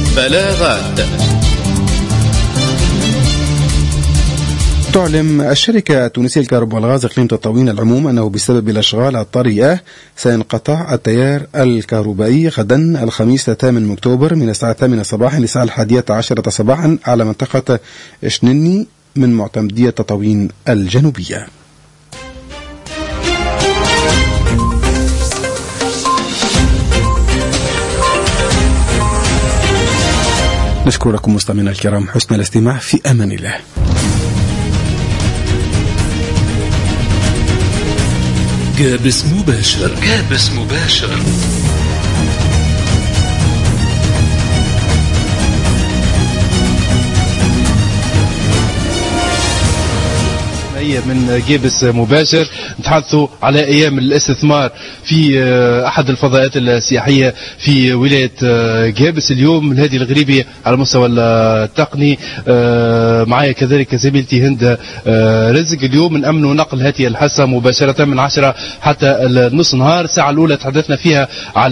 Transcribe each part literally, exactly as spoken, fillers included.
بلاغات. تعلم الشركة التونسية للكهرباء والغاز إقليم تطاوين العموم أنه بسبب الأشغال الطارئة سينقطع التيار الكهربائي غدا الخميس ثامن أكتوبر من الساعة الثامنة صباحا للساعة الحادية عشرة صباحا على منطقة شنني من معتمدية تطاوين الجنوبية. نشكركم مستمعينا الكرام حسن الاستماع، في أمان الله. كابس مباشر. كابس مباشر. من جابس مباشر نتحدثوا على أيام الاستثمار في أحد الفضاءات السياحية في ولاية جابس. اليوم هذه الغريبة على المستوى التقني، معايا كذلك زميلتي هند رزق. اليوم من أمن ونقل هذه الحصة مباشرة من عشرة حتى النص نهار. الساعة الأولى تحدثنا فيها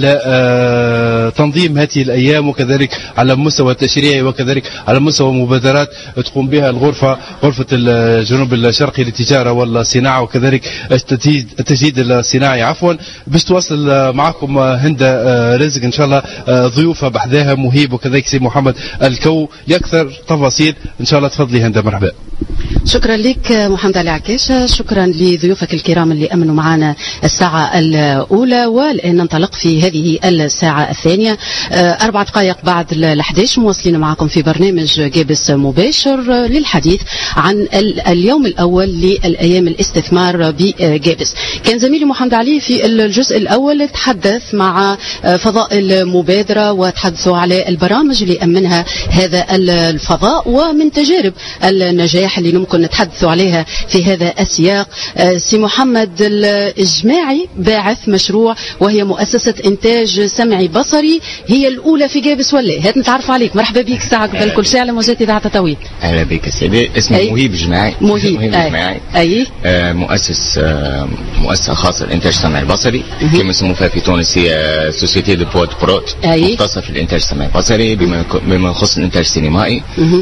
على تنظيم هذه الأيام وكذلك على مستوى التشريعي وكذلك على مستوى مبادرات تقوم بها الغرفة غرفة الجنوب الشرقي للتجارة والصناعة وكذلك التجديد الصناعي عفوا. باش تواصل معكم هند رزق إن شاء الله ضيوفها بحذاها مهيب وكذلك سي محمد الكو لأكثر تفاصيل إن شاء الله. تفضلي هند، مرحبا. شكرا لك محمد علي عكاشة، شكرا لضيوفك الكرام اللي أمنوا معنا الساعة الأولى. والآن ننطلق في هذه الساعة الثانية أربع دقائق بعد الحديش، مواصلين معكم في برنامج جابس مباشر للحديث عن اليوم الأول للأيام الاستثمار بجابس. كان زميلي محمد علي في الجزء الأول تحدث مع فضاء المبادرة وتحدثوا على البرامج اللي أمنها هذا الفضاء ومن تجارب النجاح اللي ممكن نتحدثوا عليها في هذا السياق. سي محمد، الإجماعي باعث مشروع وهي مؤسسة إنتاج سمعي بصري، هي الأولى في جابس ولا هات نتعرف عليك. مرحبا بك ساعة قبل كل شيء على موجات إذاعة تطاوين. أهلا بك سيدي، اسمي أي. مهيب جماعي. مهيب جماعي أي آه مؤسس آه مؤسسة خاصة للإنتاج السمعي البصري كما يسموها في تونس، هي سوسيتي دو بوت بروت مختصة في الإنتاج السمعي البصري بما بما يخص الإنتاج السينمائي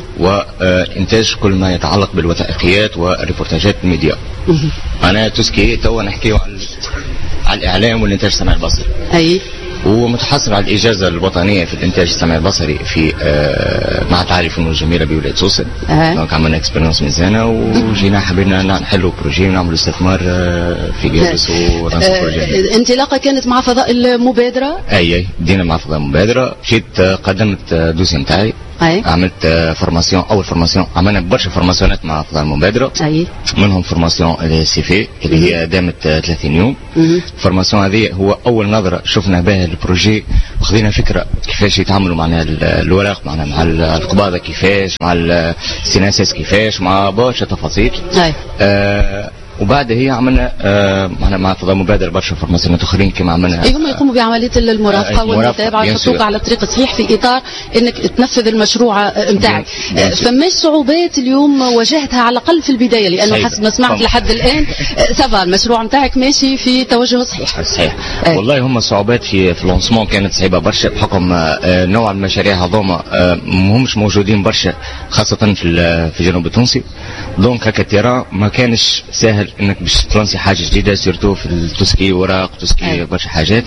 وإنتاج كل ما يتعلق بالوثائقيات والريبورتاجات الميديا. أنا تسكي توا نحكي عن على الإعلام والإنتاج السمعي البصري. أي ومتحصل على الإجازة الوطنية في الإنتاج السمعي البصري في آه مع تعريف الفنون الجميلة بولاية سوسة. أه. دونك عملنا اكسبيرينس مزيانة وجينا حبينا نحلوا بروجي ونعملوا استثمار آه في جابس ورانسو بروجي. انطلاقة كانت مع فضاء المبادرة؟ أي أي بدينا مع فضاء المبادرة. جيت قدمت دوسي نتاعي، أي. عملت فورماسيون أول فورماسيون، عملنا برشا فورماسيونات مع فضاء المبادرة. أي. منهم فورماسيون سي في اللي هي دامت ثلاثين يوم. الفورماسيون هذه هو أول نظرة شفنا بها البروجي وخذينا فكرة كيفاش يتعاملوا معنا الورق معنا مع القباضة كيفاش مع السيناسيس كيفاش مع برشا تفاصيل. أي. آه وبعد هي عملنا آه معنا مع فضاء مبادرة برشا فورماسيونات اخرين كما عملنا. اي هم يقوموا بعمليه المرافقه آه والمتابعه يحطوك على الطريق الصحيح في اطار انك تنفذ المشروع نتاعك. فماش صعوبات اليوم واجهتها على الاقل في البدايه؟ لانه حسب ما سمعت لحد الان سافا المشروع نتاعك ماشي في توجه صحيح. صحيح. آه. والله هم الصعوبات في في اللونسمون كانت صعيبه برشا بحكم آه نوع المشاريع هذوما آه مهمش موجودين برشا خاصه في في الجنوب التونسي. دونك هكا التيران ما كانش سهل انك باش تلانسي حاجه جديده سيرتو في التسكي وراق تسكي برشا حاجات.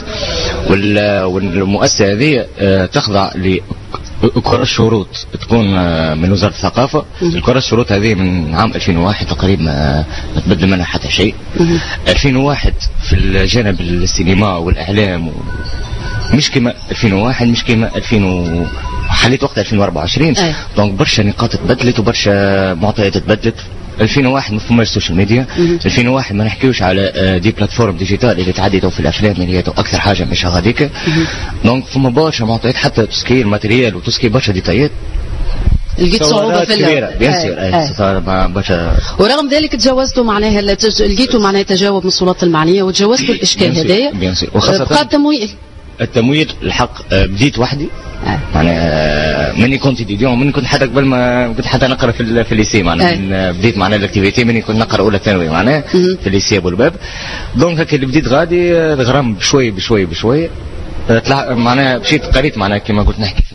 والمؤسسه هذه تخضع ل كرة الشروط تكون من وزارة الثقافة. الكرة الشروط هذه من عام ألفين وواحد تقريبا ما تبدل منها حتى شيء. ألفين وواحد في الجانب السينما والإعلام و... مش كما ألفين وواحد مش كما ألفين و... حليت وقت ألفين وأربعة وعشرين. دونك برشا نقاط تبدلت وبرشا معطيات تبدلت. ألفين وواحد ما فماش سوشيال ميديا. ألفين وواحد ما نحكيوش على دي بلاتفورم ديجيتال اللي تعدي تو في الافلام اللي هي اكثر حاجه مش هذيك. دونك فما برشا معطيات حتى تسكير ماتريال وتسكير برشا ديتايات لقيت صعوبه في كبيره بيان سور صار برشا. ورغم ذلك تجاوزتوا معناها لقيتوا معناها تجاوب من السلطات المعنيه وتجاوزتوا الاشكال هذايا. بيان سور وخاصه بقى التمويل. التمويل الحق بديت وحدي. معناها مني كنت ديديون مني كنت حتى قبل ما كنت حتى نقرا في في الليسي معناها بديت معناها الاكتيفيتي مني كنت نقرا اولى ثانوي معناها في الليسي ابو الباب. دونك هكا اللي بديت غادي الغرام بشوي بشوي بشوي طلع معناها مشيت قريت معناها كما قلت نحكي في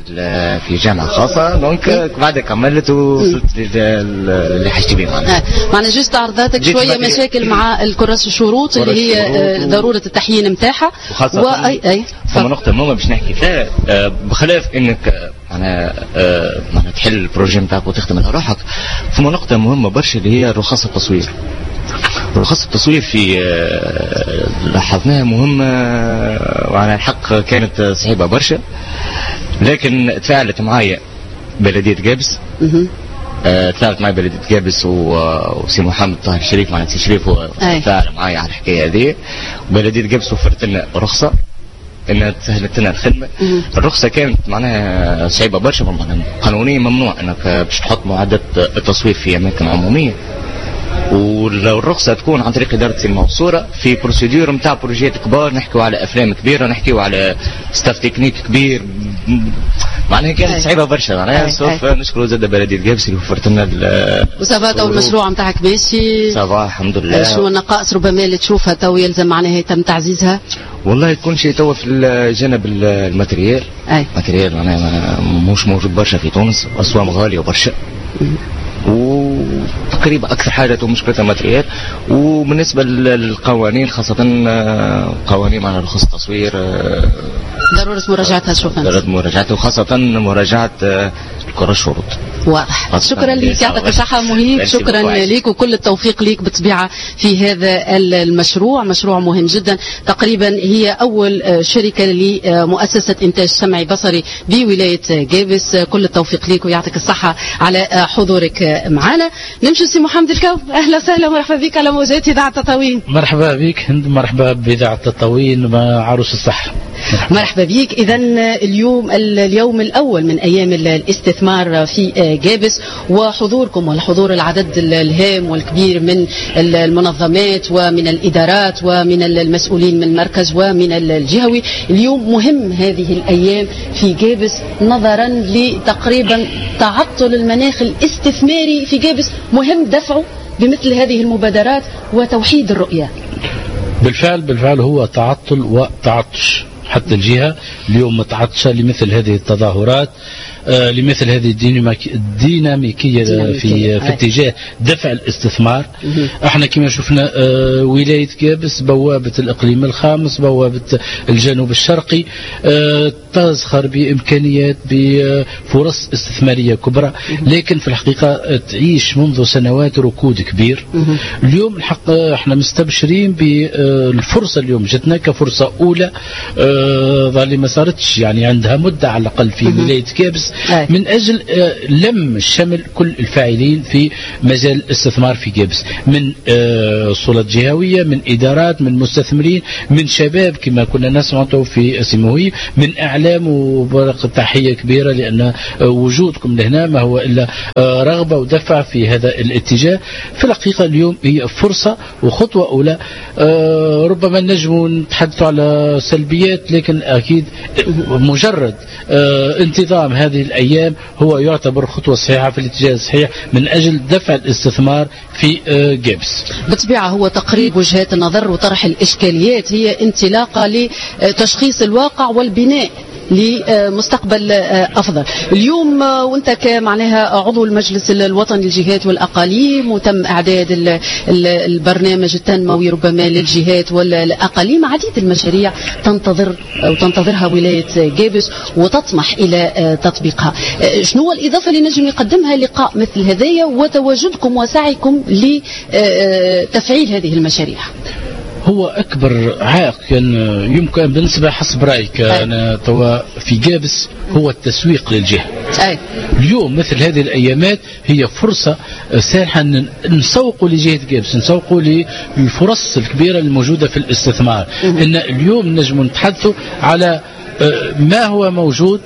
في جامعه خاصه دونك بعد كملت وصلت اللي بيه معنا. معنا جوست عرضاتك شويه مشاكل مع الكراس الشروط اللي هي ضروره التحيين نتاعها واي اي فما نقطه مهمه باش نحكي فيها بخلاف انك معناها معناها تحل البروجي نتاعك وتخدم على روحك. فما نقطه مهمه برشا اللي هي رخص التصوير. رخص التصوير في لاحظناها مهمه وعلى الحق كانت صعيبه برشا، لكن تفاعلت معايا بلديه قابس. تفاعلت معي بلديه قابس وسي محمد طاهر الشريف معناها سي شريف هو تفاعل معايا على الحكايه هذه. وبلديه قابس وفرت لنا رخصه انها سهلت لنا الخدمه. الرخصه كانت معناها صعيبه برشا، معناها قانونيا ممنوع انك باش تحط معدات التصوير في اماكن عموميه، والرخصه تكون عن طريق اداره الموصوره في بروسيدور نتاع بروجيات كبار، نحكيو على افلام كبيره، نحكيو على ستاف تكنيك كبير، معناها كانت صعيبه برشا. معناها سوف نشكروا زاد بلديه قابس اللي وفرت لنا. وصافا تو المشروع نتاعك ماشي صافا الحمد لله. شنو النقائص ربما اللي تشوفها تو يلزم معناها يتم تعزيزها؟ والله كل شيء تو في الجانب الماتريال. الماتريال معناها مش موجود برشا في تونس، اسواق غاليه برشا وتقريبا اكثر حاجه مشكلتها الماتريال. وبالنسبه للقوانين خاصه قوانين مع رخص التصوير ضروره مراجعتها. شوف ضروره مراجعتها وخاصه مراجعه الكرة الشروط. واضح. شكرا لك، يعطيك الصحة مهيب. شكرا لك وكل التوفيق لك بالطبيعة في هذا المشروع، مشروع مهم جدا. تقريبا هي أول شركة لمؤسسة إنتاج سمعي بصري بولاية قابس. كل التوفيق لك ويعطيك الصحة على حضورك معنا. نمشي سي محمد الكوف، أهلا وسهلا ومرحبا بك على موجات إذاعة تطاوين. مرحبا بك هند، مرحبا بإذاعة تطاوين مع عروس الصحة. مرحبا بك. إذا اليوم اليوم الأول من أيام الاستثمار في قابس، وحضوركم والحضور العدد الهام والكبير من المنظمات ومن الإدارات ومن المسؤولين من المركز ومن الجهوي. اليوم مهم هذه الأيام في قابس نظرا لتقريبا تعطل المناخ الاستثماري في قابس، مهم دفعه بمثل هذه المبادرات وتوحيد الرؤية. بالفعل بالفعل هو تعطل وتعطش. حتى الجهة اليوم متعطشة لمثل هذه التظاهرات، آه لمثل هذه الديناميكية في, في اتجاه دفع الاستثمار. احنا كما شفنا آه ولاية قابس بوابة الإقليم الخامس، بوابة الجنوب الشرقي، آه تزخر بإمكانيات بفرص استثمارية كبرى، لكن في الحقيقة تعيش منذ سنوات ركود كبير. اليوم الحق احنا مستبشرين بالفرصة اليوم جتنا كفرصة أولى ظل ما صارتش، يعني عندها مدة على الأقل في ولاية قابس من أجل لم شمل كل الفاعلين في مجال الاستثمار في قابس، من سلطات جهوية، من إدارات، من مستثمرين، من شباب كما كنا نسمع في سموهي، من أعلام. وبرق تحية كبيرة لأن وجودكم لهنا ما هو إلا رغبة ودفع في هذا الاتجاه. في الحقيقة اليوم هي فرصة وخطوة أولى. ربما نجم نتحدث على سلبيات، لكن أكيد مجرد انتظام هذه الأيام هو يعتبر خطوة صحيحة في الاتجاه الصحيح من أجل دفع الاستثمار في قابس. بالطبيعة هو تقريب وجهات النظر وطرح الإشكاليات، هي انطلاقة لتشخيص الواقع والبناء لمستقبل أفضل. اليوم وانت كمعناها عضو المجلس الوطني للجهات والأقاليم، وتم إعداد البرنامج التنموي ربما للجهات والأقاليم، عديد المشاريع تنتظر أو تنتظرها ولاية قابس وتطمح إلى تطبيقها. شنو الإضافة اللي نجم يقدمها لقاء مثل هذايا وتواجدكم وسعيكم لتفعيل هذه المشاريع؟ هو أكبر عائق كان يمكن بالنسبة حسب رأيك أنا توا في قابس هو التسويق للجهة. أي. اليوم مثل هذه الأيامات هي فرصة سانحة نسوقوا لجهة قابس، نسوقوا للفرص الكبيرة الموجودة في الاستثمار. إن اليوم نجم نتحدثوا على ما هو موجود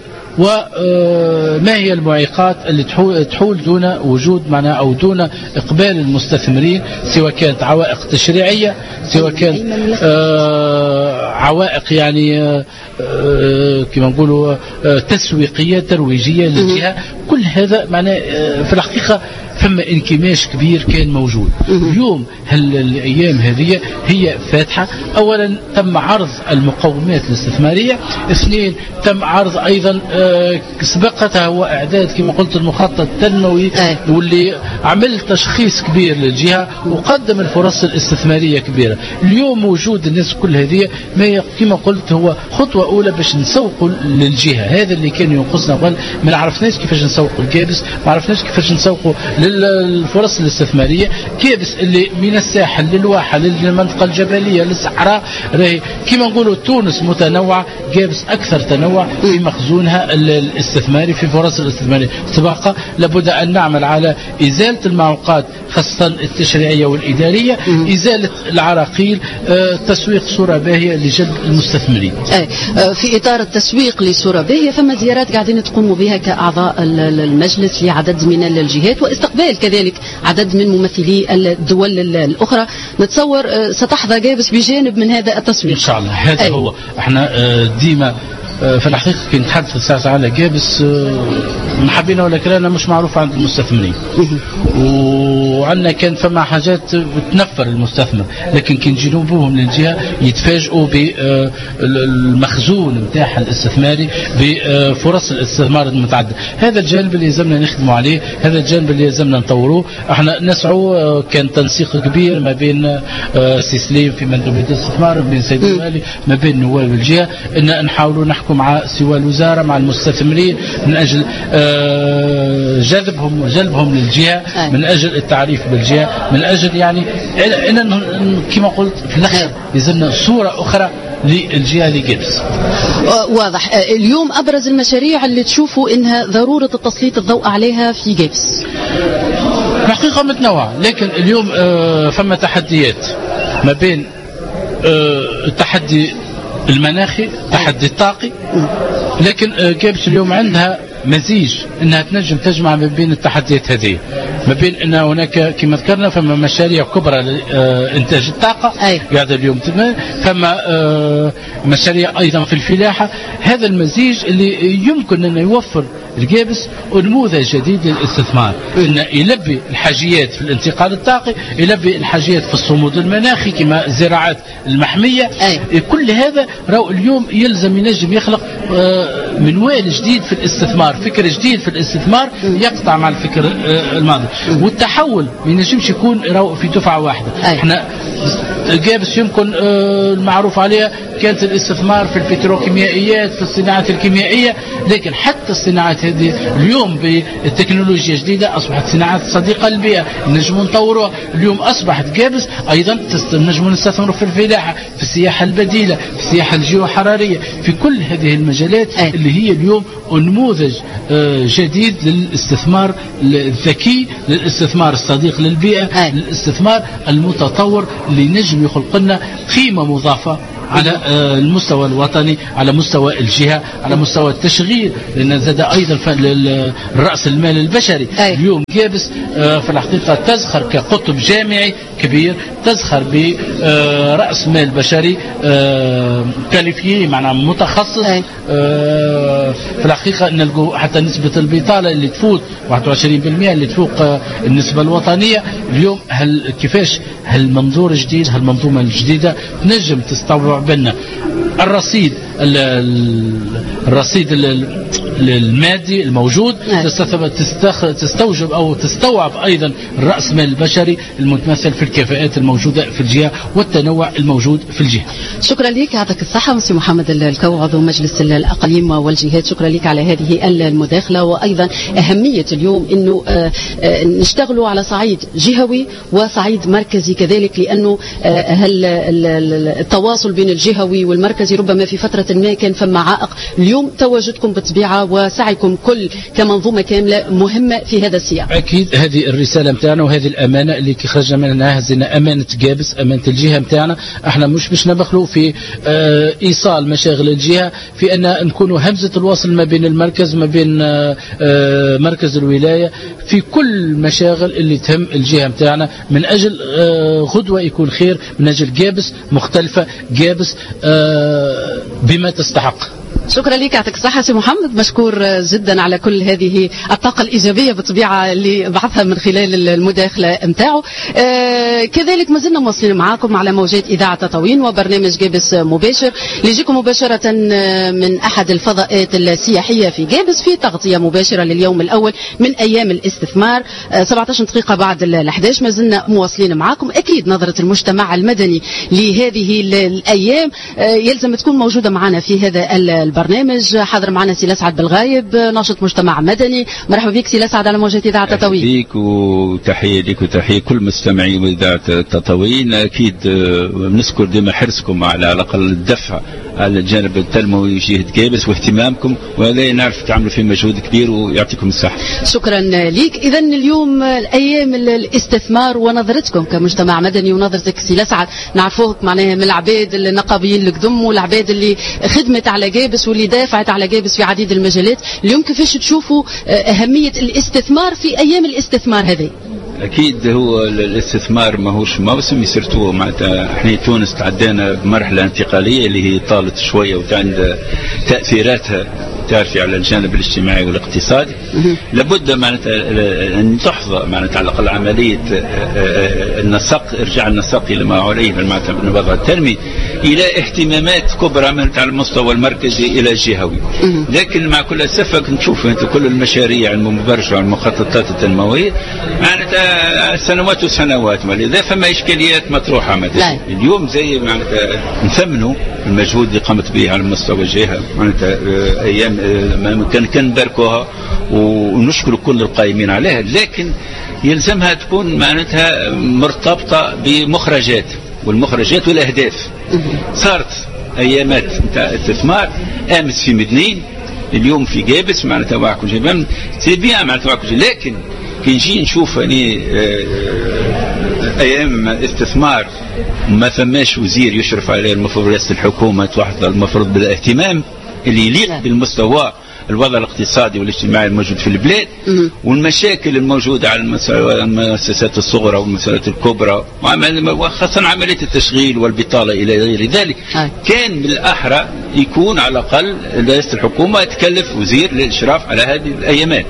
وما هي المعيقات اللي تحول دون وجود معنا أو دون إقبال المستثمرين، سواء كانت عوائق تشريعية، سواء كانت عوائق يعني كما نقولوا تسويقية ترويجية للجهة. كل هذا معنا في الحقيقة فما انكماش كبير كان موجود. اليوم هل الايام هذه هي فاتحه، اولا تم عرض المقومات الاستثماريه، اثنين تم عرض ايضا آه سبقتها هو اعداد كما قلت المخطط التنموي واللي عمل تشخيص كبير للجهه وقدم الفرص الاستثماريه كبيره. اليوم موجود الناس كل هذه ما كما قلت هو خطوه اولى باش نسوقوا للجهه، هذا اللي كان ينقصنا قبل، ما عرفناش كيفاش نسوقوا الكابس، ما عرفناش كيفاش نسوقوا للفرص الاستثماريه. كابس اللي من الساحل للواحه للمنطقه الجبليه للصحراء، راهي كما نقولوا تونس متنوعه، كابس اكثر تنوع في مخزونها الاستثماري في فرص الاستثماريه. تبقى لابد ان نعمل على ازاله المعوقات خاصه التشريعيه والاداريه، ازاله العراقيل، تسويق صوره باهيه لجلب المستثمرين. في اطار التسويق لصوره باهيه فما زيارات قاعدين تقوموا بها كاعضاء المجلس لعدد من الجهات واستقبال كذلك عدد من ممثلي الدول الاخرى، نتصور ستحظى جابس بجانب من هذا التسويق ان شاء الله. هذا أي. هو احنا ديما في الحقيقه كي نتحدث ساعه على جابس محبينا ولا كرانا مش معروف عند المستثمرين، وعندنا كان فما حاجات بتنفر المستثمر، لكن كي نجيبوهم للجهه يتفاجئوا بالمخزون نتاعها الاستثماري بفرص الاستثمار المتعدده. هذا الجانب اللي يلزمنا نخدموا عليه، هذا الجانب اللي يلزمنا نطوروه. احنا نسعوا كان تنسيق كبير ما بين سي سليم في مندوبيه الاستثمار، ما بين سيد المالي، ما بين نواب الجهه، ان نحاولوا نحكم مع سوى الوزاره مع المستثمرين من اجل جذبهم وجلبهم للجهه، من اجل التعريف بالجهه، من اجل يعني ان كما قلت في الاخر يزلنا صوره اخرى للجهه لجابس. واضح. اليوم ابرز المشاريع اللي تشوفوا انها ضروره تسليط الضوء عليها في جابس؟ حقيقه متنوعه، لكن اليوم فما تحديات ما بين التحدي المناخي، تحدي الطاقي، لكن جابس اليوم عندها مزيج انها تنجم تجمع ما بين التحديات هذه، ما بين ان هناك كما ذكرنا فما مشاريع كبرى لانتاج الطاقه قاعده اليوم تم، فما مشاريع ايضا في الفلاحه. هذا المزيج اللي يمكن انه يوفر الجابس ونموذج جديد للاستثمار، انه يلبي الحاجيات في الانتقال الطاقي، يلبي الحاجيات في الصمود المناخي كما الزراعات المحميه. أي. كل هذا راهو اليوم يلزم ينجم يخلق منوال جديد في الاستثمار، فكر جديد في الاستثمار يقطع مع الفكر الماضي، والتحول ما ينجمش يكون راهو في دفعه واحده. أي. احنا جابس يمكن المعروف عليها كانت الاستثمار في البتروكيميائيات، في الصناعات الكيميائيه، لكن حتى الصناعات هذه اليوم بالتكنولوجيا الجديده اصبحت صناعات صديقه للبيئه، نجموا نطوروها. اليوم اصبحت جابس ايضا نجموا نستثمروا في الفلاحه، في السياحه البديله، في السياحه الجيوحراريه، في كل هذه المجالات أي. اللي هي اليوم نموذج جديد للاستثمار الذكي، للاستثمار الصديق للبيئه، أي. للاستثمار المتطور اللي نجم يخلق لنا قيمه مضافه على المستوى الوطني، على مستوى الجهة، على مستوى التشغيل، لأن زاد أيضا رأس المال البشري. أي. اليوم جابس في الحقيقة تزخر كقطب جامعي كبير، تزخر برأس مال بشري كاليفيي معناه متخصص. أي. في الحقيقة نلقوا حتى نسبة البطالة اللي تفوت واحد وعشرين بالمئة اللي تفوق النسبة الوطنية. اليوم هل كيفاش هالمنظور الجديد، هالمنظومة الجديدة نجم تستوعب بنا الرصيد الرصيد المادي الموجود، تستوجب او تستوعب ايضا الراس مال البشري المتمثل في الكفاءات الموجوده في الجهه والتنوع الموجود في الجهه. شكرا لك، يعطيك الصحه مسي محمد الكو عضو مجلس الاقاليم والجهات، شكرا لك على هذه المداخله، وايضا اهميه اليوم انه نشتغلوا على صعيد جهوي وصعيد مركزي كذلك، لانه التواصل بين الجهوي والمركزي ربما في فتره ما كان فما عائق. اليوم تواجدكم بالطبيعه وسعيكم كل كمنظومه كامله مهمه في هذا السياق. اكيد هذه الرساله نتاعنا وهذه الامانه اللي خرجنا منها، هزنا امانه جابس، امانه الجهه نتاعنا. احنا مش باش نبخلوا في آه ايصال مشاغل الجهه، في ان نكونوا همزه الوصل ما بين المركز ما بين آه آه مركز الولايه في كل مشاغل اللي تهم الجهه نتاعنا، من اجل آه غدوه يكون خير، من اجل جابس مختلفه، جابس آه بما تستحق. شكرا لك، يعطيك الصحة سي محمد، مشكور جدا على كل هذه الطاقة الإيجابية بالطبيعة اللي بعثها من خلال المداخلة متاعه. آه كذلك ما زلنا مواصلين معاكم على موجات إذاعة تطاوين وبرنامج جابس مباشر اللي يجيكم مباشرة من أحد الفضاءات السياحية في جابس في تغطية مباشرة لليوم الأول من أيام الاستثمار. آه سبعة عشر دقيقة بعد الأحداش ما زلنا مواصلين معاكم. أكيد نظرة المجتمع المدني لهذه الأيام آه يلزم تكون موجودة معنا في هذا البرنامج. حاضر معنا سي لسعد بالغايب، ناشط مجتمع مدني. مرحبا بك سي لسعد على موجات إذاعة تطاوين. بيك وتحية لك وتحية كل مستمعي إذاعة تطاوين. أكيد نذكر ديما حرصكم على الأقل الدفع على الجانب التنموي وجهة جابس واهتمامكم، وهذا نعرف تعملوا فيه مجهود كبير ويعطيكم الصحة. شكرا لك. إذا اليوم الأيام الاستثمار ونظرتكم كمجتمع مدني ونظرتك سي لسعد نعرفوك معناها من العباد النقابيين القدم والعباد اللي خدمت على جابس واللي دافعت على جابس في عديد المجالات. اليوم كيفاش تشوفوا أهمية الاستثمار في أيام الاستثمار هذه؟ أكيد هو الاستثمار ماهوش موسم يسرتوه معناتها. احنا تونس تعدينا بمرحلة انتقالية اللي هي طالت شوية وعند تأثيراتها تعرفي على الجانب الاجتماعي والاقتصادي. لابد معناتها أن تحظى معناتها على الأقل عملية النسق، إرجاع النسق إلى ما عليه معناتها من الوضع التنمي إلى اهتمامات كبرى معناتها على المستوى المركزي إلى الجهوي. لكن مع كل أسف نشوف أنت كل المشاريع المبرشة والمخططات التنموية معناتها سنوات وسنوات، ولذا فما إشكاليات مطروحة معناتها. اليوم زي معناتها نثمنوا المجهود اللي قامت به على مستوى الجهة معناتها أيام كان كنباركوها ونشكر كل القائمين عليها، لكن يلزمها تكون معناتها مرتبطة بمخرجات والمخرجات والأهداف. صارت أيامات نتاع استثمار أمس في مدنين، اليوم في جابس معناتها واعكم جبان سي بيان معناتها واعكم، لكن كي نجي نشوف أني أيام استثمار ما فماش وزير يشرف عليه، المفروض رئاسة الحكومة تحظى المفروض بالاهتمام اللي يليق بالمستوى الوضع الاقتصادي والاجتماعي الموجود في البلاد والمشاكل الموجودة على المؤسسات الصغرى والمؤسسات الكبرى وخاصة عملية التشغيل والبطالة إلى غير ذلك. كان من الأحرى يكون على الأقل رئاسة الحكومة تكلف وزير للإشراف على هذه الأيامات.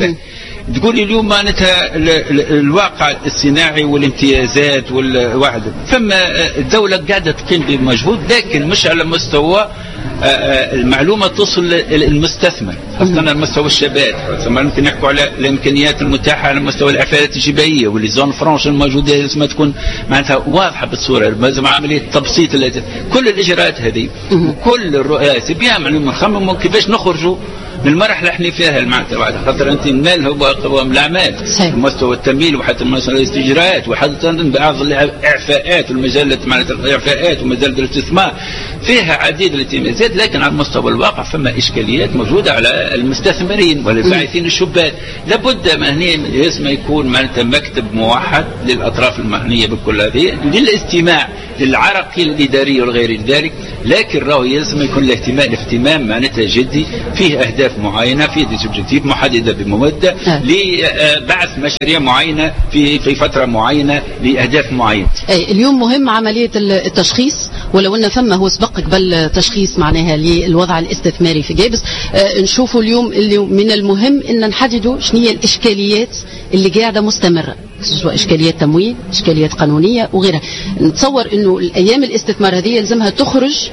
تقول لي اليوم معناتها الواقع الصناعي والامتيازات والواحد فما الدولة قاعدة تقيم بمجهود، لكن مش على مستوى المعلومة توصل للمستثمر، خاصة على مستوى الشباب. ممكن نحكوا على الإمكانيات المتاحة على مستوى الإعفاءات الجبائية واللي زون فرانش الموجودة لازم تكون معناتها واضحة بالصورة، لازم عملية تبسيط كل الإجراءات هذه وكل الرؤيات بها معلومة نخمم كيفاش نخرجوا من المرحلة احنا فيها المعنى بعد خاطر انت المال هو قوام الاعمال، مستوى التمويل وحتى مستوى الاستجراءات وحتى بعض الاعفاءات والمجالات معناتها الاعفاءات ومجال الاستثمار فيها عديد الامتيازات، لكن على مستوى الواقع فما اشكاليات موجودة على المستثمرين والباعثين الشبان. لابد ما هنا لازم يكون معناتها مكتب موحد للاطراف المعنية بكل هذه للاستماع للعراقيل الادارية وغير ذلك، لكن راهو لازم يكون الاهتمام الاهتمام معناتها جدي فيه اهداف معينة، فيه دي سوبجكتيف محددة بمودة لبعث مشاريع معينة في في فترة معينة لأهداف معينة. أي اليوم مهم عملية التشخيص، ولو أن ثم هو سبق قبل تشخيص معناها للوضع الاستثماري في جابس. آه نشوفوا اليوم اللي من المهم أن نحددوا شنو هي الإشكاليات اللي قاعدة مستمرة، سواء إشكاليات تمويل، إشكاليات قانونية وغيرها. نتصور أنه الأيام الاستثمار هذه يلزمها تخرج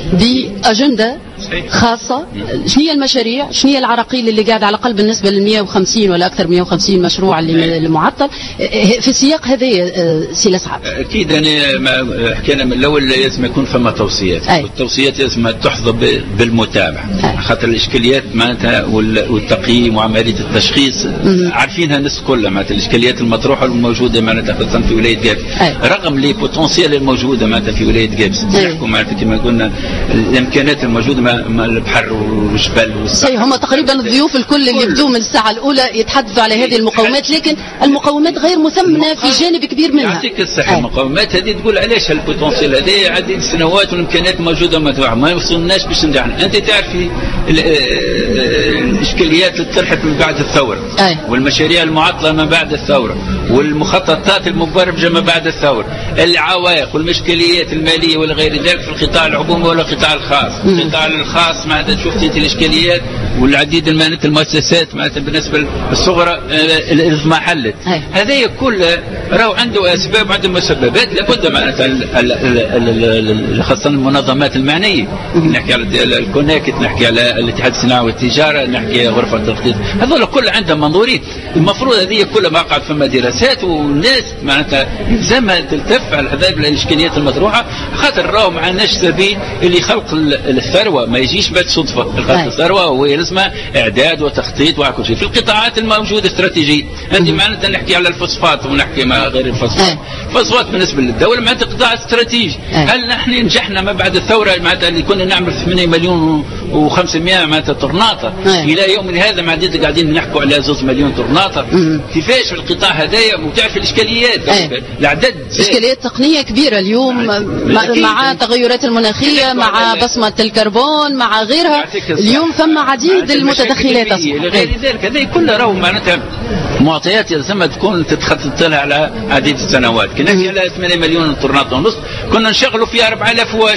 بأجندة خاصة، شنو هي المشاريع، شنو هي العراقيل اللي قاعد على الأقل بالنسبة لل مئة وخمسين ولا أكثر مئة وخمسين مشروع اللي المعطل في السياق هذا سي لسعد. أكيد أنا ما حكينا من الأول لازم يكون فما توصيات، أي. والتوصيات لازم تحظى بالمتابعة، خاطر الإشكاليات معناتها والتقييم وعملية التشخيص م- عارفينها الناس كلها، معناتها الإشكاليات المطروحة والموجودة معناتها خاصة في ولاية جابس، رغم لي بوتنسيال الموجودة معناتها في ولاية جابس، نحكوا معناتها كما قلنا الإمكانات الموجودة مع البحر والجبال والصحراء. هم تقريبا الضيوف الكل اللي يبدوا من الساعة الأولى يتحدثوا على هذه المقومات، لكن المقومات غير مثمنة في جانب كبير منها. يعطيك الصحة. المقومات هذه تقول علاش البوتنسيال هذه عديد السنوات والإمكانيات موجودة مدفوعة ما يوصلناش باش نجحنا. أنت تعرفي الإشكاليات اللي طرحت من بعد الثورة، أي. والمشاريع المعطلة ما بعد الثورة والمخططات المبرمجة ما بعد الثورة، العوائق والمشكليات المالية وغير ذلك في القطاع العمومي ولا القطاع الخاص. القطاع الخاص معناتها شفت انت الاشكاليات والعديد من المؤسسات معناتها بالنسبه للصغرى ما حلت. هذه كلها راهو عنده اسباب وعنده مسببات لابد معناتها خاصه المنظمات المعنيه. نحكي على الكوناكت، نحكي على الاتحاد الصناعي والتجاره، نحكي غرفه التخطيط، هذول كل عندهم منظورين. المفروض هذه كلها ما قاعد فما دراسات والناس معناتها يلزمها تلتف على هذه الاشكاليات المطروحه، خاطر راهو ما عندناش سبيل اللي خلق الثروه ما يجيش بعد صدفه. خلق الثروه وهي لازمها اعداد وتخطيط وكل شيء في القطاعات الموجوده استراتيجيه. عندي معناتها نحكي على الفوسفات ونحكي ما غير الفوسفات. الفوسفات بالنسبه للدوله معناتها قطاع استراتيجي. هل نحن نجحنا ما بعد الثوره معناتها اللي كنا نعمل ثمانية مليون وخمسمائة معناتها طرناطه الى يوم هذا معناتها قاعدين نحكوا على زوج مليون طرناطه. كيفاش في القطاع هذايا وتعرف الاشكاليات العدد اشكاليات تقنيه كبيره اليوم مع التغيرات المناخيه مع بصمه الكربون مع غيرها. اليوم ثم عديد المتدخلات غير ذلك. هذه كلها راهو معناتها معطيات يلزمها تكون تتخطط لها على عديد السنوات. كنا نحكي على ثمانية مليون طرناطه ونص كنا نشغلوا فيها أربعة آلاف واش.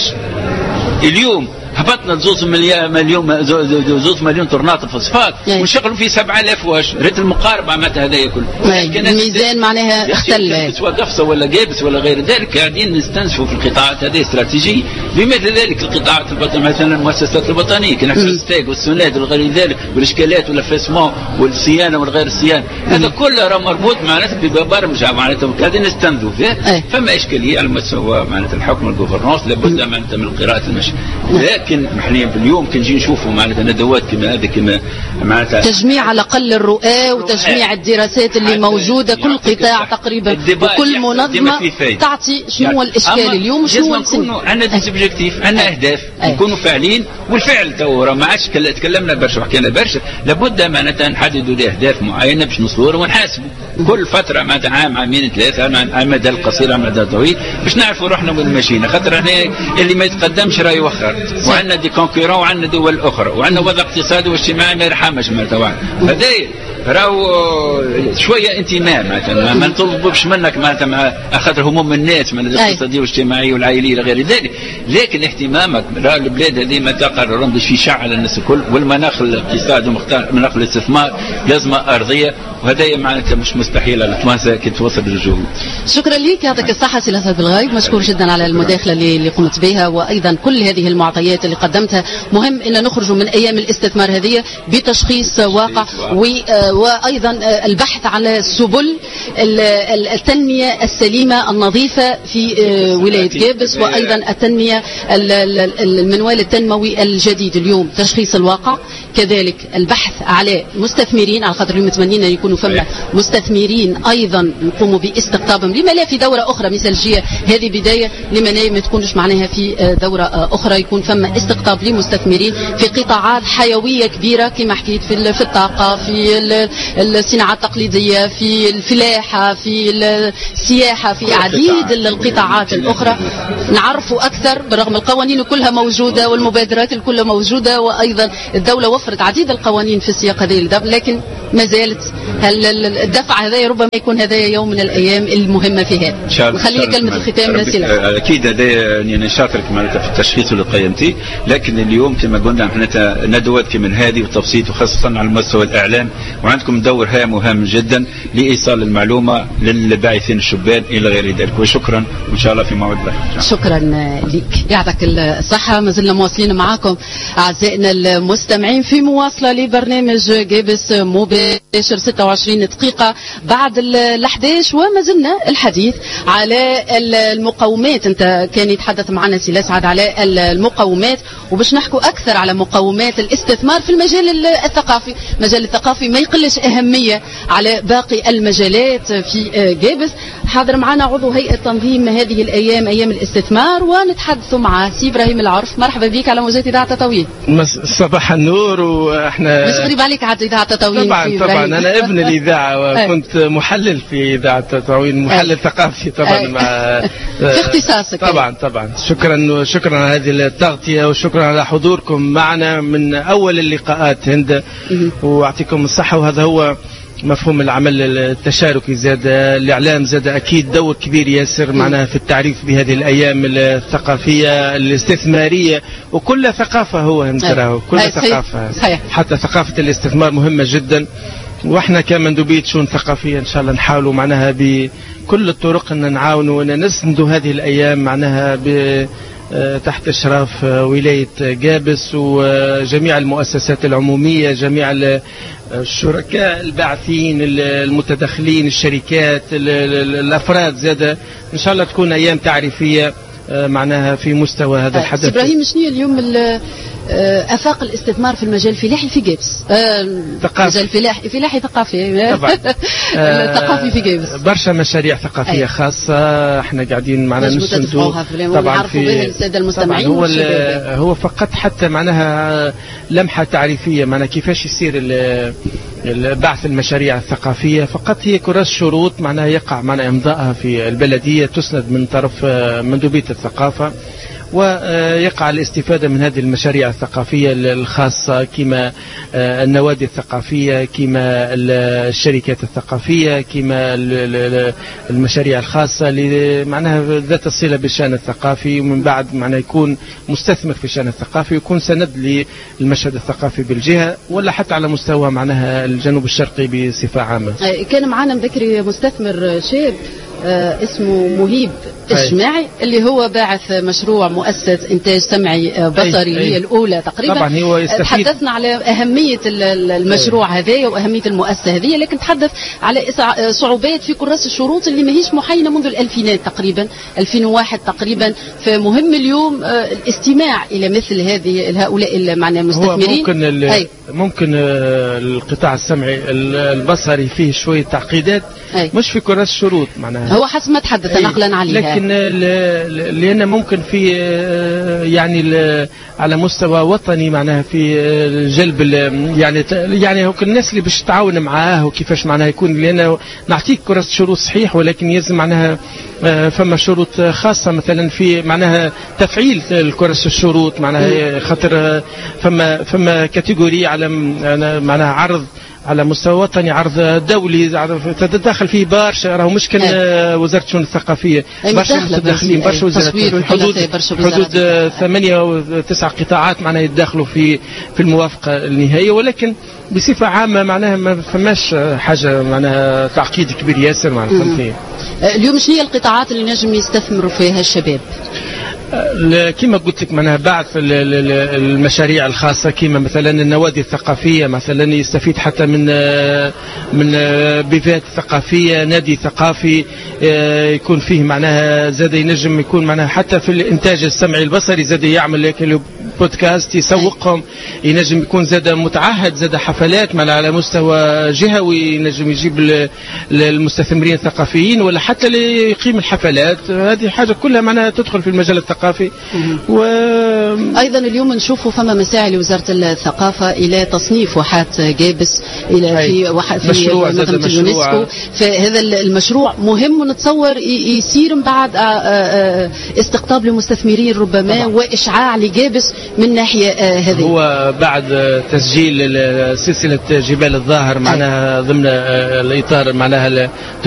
اليوم هبطنا زوز مليون زوز مليون طرناطه فوسفات ونشغلوا فيه سبعة آلاف واش. ريت المقاربه معناتها هذايا كله الميزان معناها اختل سواء قفصه ولا جابس ولا غير ذلك. قاعدين نستنسفوا في القطاعات هذه استراتيجيه. بمثل ذلك القطاعات الوطنيه مثلا المؤسسات الوطنيه كنا في الستاك والسوناد وغير ذلك والاشكالات والفاسمون والصيانه والغير الصيانه. هذا كله راه مربوط معناتها ببرمجه معناتها قاعدين نستنذوا فيه. فما اشكاليه على مستوى معناتها الحكم الجوفرنانس لابد معناتها من قراءه المشي. لكن احنا باليوم كنجي نشوفوا معناتها ندوات كما هذه كما معناتها تجميع على الاقل الرؤى وتجميع الدراسات اللي موجوده كل قطاع تقريبا وكل منظمه تعطي شنو هو الاشكال اليوم وشنو هو نكونوا عندنا ديسبجيكتيف عندنا اهداف نكونوا فاعلين والفعل تو راه ما عادش تكلمنا برشا وحكينا برشا. لابد معناتها نحددوا اهداف معينه باش نوصلوا ونحاسبوا كل فتره معناتها عام عامين ثلاثه على المدى القصير على المدى الطويل باش نعرفوا روحنا وين ماشيين. خاطر هنا اللي ما يتقدمش راه يوخر وعندنا دي كونكورون وعندنا دول اخرى وعندنا وضع اقتصادي واجتماعي ما يرحمش معناتها. هذا راهو شويه انتماء معناتها ما نطلبوش منك معناتها خاطر هموم الناس من الاقتصاديه والاجتماعيه والعائليه وغير ذلك. لكن اهتمامك راه البلاد هذه ما تقر رمض في شع على الناس الكل والمناخ الاقتصادي ومناخ الاستثمار لازمه ارضيه وهذا معناتها مش مستحيل على تونس كي توصل للجهود. شكرا لك يعطيك الصحه سي الاسد بالغايب. مشكور جدا على المداخله اللي قمت بها وايضا كل هذه المعطيات اللي قدمتها. مهم ان نخرج من ايام الاستثمار هذه بتشخيص واقع وايضا البحث على سبل التنميه السليمه النظيفه في ولايه جابس وايضا التنميه المنوال التنموي الجديد. اليوم تشخيص الواقع كذلك البحث على مستثمرين على خاطر متمنين ان يكونوا فما مستثمرين ايضا نقوموا باستقطابهم. لما لا في دوره اخرى مثالجيه هذه بدايه لما لا ما تكونش معناها في دوره اخرى يكون فما استقطاب لمستثمرين في قطاعات حيويه كبيره كما حكيت في في الطاقه في الصناعه التقليديه في الفلاحه في السياحه في عديد القطاعات الاخرى. نعرفوا اكثر برغم القوانين كلها موجوده والمبادرات كلها موجوده وايضا الدوله وفرت عديد القوانين في السياق هذه الدفع لكن ما زالت الدفع هذا ربما يكون هذا يوم من الايام المهمه في هذا. نخلي لك كلمه الختام سيلا. اكيد هذا يعني نشاطرك معناتها في التشخيص اللي قيمتي. لكن اليوم كما قلنا معناتها ندوات كمن هذه والتبسيط وخاصه على مستوى الاعلام وعندكم دور هام وهام جدا لايصال المعلومه للباعثين الشبان الى غير ذلك. وشكرا وان شاء الله في موعد لاحق. شكرا لك يعطيك الصحه. ما زلنا مواصلين معكم اعزائنا المستمعين في مواصله لبرنامج جابس مباشر ستة وعشرين دقيقه بعد ال احد عشر وما زلنا الحديث على المقومات. انت كان يتحدث معنا سي الاسعد على المقومات وباش نحكوا اكثر على مقومات الاستثمار في المجال الثقافي. المجال الثقافي ما يقلش اهميه على باقي المجالات في جابس. حاضر معنا عضو هيئه تنظيم هذه الايام ايام الاستثمار ونتحدث مع سي ابراهيم العرف. مرحبا بك على موجات اذاعه تطاوين. صباح النور. واحنا مش غريب عليك على اذاعه تطاوين. طبعا طبعا انا ابن الاذاعه وكنت محلل في اذاعه تطاوين محلل ثقافي طبعا مع في اختصاصك. طبعا طبعا شكرا شكرا على هذه التغطيه وشكرا على حضوركم معنا من اول اللقاءات هند ويعطيكم الصحه. وهذا هو مفهوم العمل التشاركي زاد، الإعلام زاد أكيد دور كبير ياسر معناها في التعريف بهذه الأيام الثقافية الاستثمارية، وكل ثقافة هو نتراه كل ثقافة صحيح. حتى ثقافة الاستثمار مهمة جدا، واحنا كمندوبية شؤون ثقافية إن شاء الله نحاولوا معناها بكل الطرق أن نعاونوا وأن نسندوا هذه الأيام معناها ب تحت إشراف ولاية قابس وجميع المؤسسات العمومية، جميع الشركاء الباعثين المتدخلين الشركات الأفراد زادة، إن شاء الله تكون أيام تعريفية معناها في مستوى هذا الحدث. إبراهيم شنو اليوم آفاق الاستثمار في المجال الفلاحي في قابس؟ المجال الفلاحي فلاحي ثقافي طبعا ثقافي في قابس برشا مشاريع ثقافية أي. خاصة احنا قاعدين معنا نسندوا طبعا في السادة المستمعين. هو هو فقط حتى معناها لمحة تعريفية معناها كيفاش يصير بعث المشاريع الثقافية، فقط هي كراس شروط معناها يقع معناها إمضائها في البلدية تسند من طرف مندوبية الثقافة، ويقع الاستفادة من هذه المشاريع الثقافية الخاصة كما النوادي الثقافية، كما الشركات الثقافية، كما المشاريع الخاصة اللي معناها ذات الصلة بالشأن الثقافي، ومن بعد معناها يكون مستثمر في الشأن الثقافي ويكون سند للمشهد الثقافي بالجهة ولا حتى على مستوى معناها الجنوب الشرقي بصفة عامة. كان معنا بكري مستثمر شاب آه اسمه مهيب الشماعي اللي هو باعث مشروع مؤسسة إنتاج سمعي بصري هي الأولى تقريبا. طبعا هو تحدثنا على أهمية المشروع هذا وأهمية المؤسسة هذه، لكن تحدث على صعوبات في كراس الشروط اللي ماهيش محينة منذ الألفينات تقريبا ألفين وواحد تقريبا، فمهم اليوم الاستماع إلى مثل هذه هؤلاء معنى المستثمرين. ممكن ممكن القطاع السمعي البصري فيه شوية تعقيدات أي. مش في كراس الشروط معناها هو حسب ما تحدث نقلا عليها، لكن لأن ممكن في يعني على مستوى وطني معناها في جلب يعني يعني هو الناس اللي باش تتعاون معاه وكيفاش معناها يكون، لأنه نعطيك كراسة شروط صحيح ولكن يلزم معناها فما شروط خاصة مثلا في معناها تفعيل الكراسة الشروط معناها خاطر فما فما كاتيجوري على معناها عرض على مستوى وطني، عرض دولي تتدخل فيه برشا، راهو مش كان وزارة الشؤون الثقافية برشا متدخلين برشا وزارات، حدود حدود ثمانية وتسع قطاعات معناها يتداخلوا في في الموافقة النهائية، ولكن بصفة عامة معناها ما فماش حاجة معناها تعقيد كبير ياسر معناها. اليوم شنو هي القطاعات اللي نجم يستثمروا فيها الشباب؟ كما قلت لك معناها بعض المشاريع الخاصة كما مثلا النوادي الثقافية مثلا يستفيد حتى من من بيفات ثقافية، نادي ثقافي يكون فيه معناها زاد ينجم يكون معناها حتى في الإنتاج السمعي البصري زاد يعمل بودكاست يسوقهم، ينجم يكون زاد متعهد زاد حفلات معناها على مستوى جهوي، ينجم يجيب المستثمرين الثقافيين ولا حتى اللي يقيم الحفلات، هذه حاجة كلها معناها تدخل في المجال الثقافي. وأيضا اليوم نشوفوا فما مساعي لوزارة الثقافة إلى تصنيف واحات قابس إلى في واحد في منظمة اليونسكو، فهذا المشروع مهم ونتصور يصير من بعد استقطاب لمستثمرين ربما طبعا. وإشعاع لقابس من ناحية هذه. هو بعد تسجيل سلسلة جبال الظاهر معناها ضمن الإطار معناها